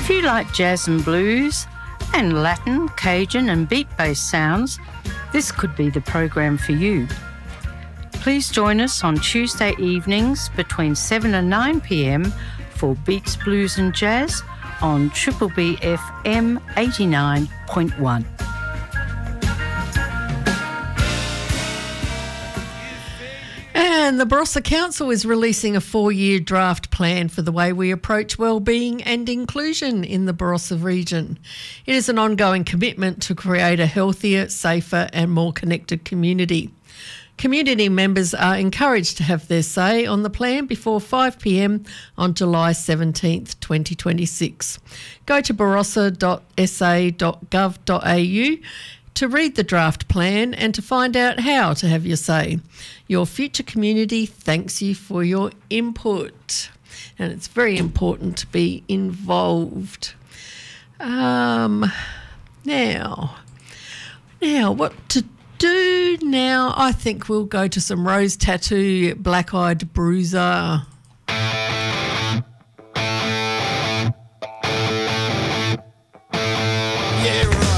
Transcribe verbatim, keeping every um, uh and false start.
If you like jazz and blues and Latin, Cajun and beat-based sounds, this could be the program for you. Please join us on Tuesday evenings between seven and nine p m for Beats, Blues and Jazz on Triple B F M eighty-nine point one. And the Barossa Council is releasing a four-year draft plan for the way we approach wellbeing and inclusion in the Barossa region. It is an ongoing commitment to create a healthier, safer and more connected community. Community members are encouraged to have their say on the plan before five p m on July seventeenth, twenty twenty-six. Go to barossa dot s a dot gov dot a u to read the draft plan and to find out how to have your say. Your future community thanks you for your input. And it's very important to be involved. Um, now, now what to do now? I think we'll go to some Rose Tattoo, Black Eyed Bruiser. Yeah,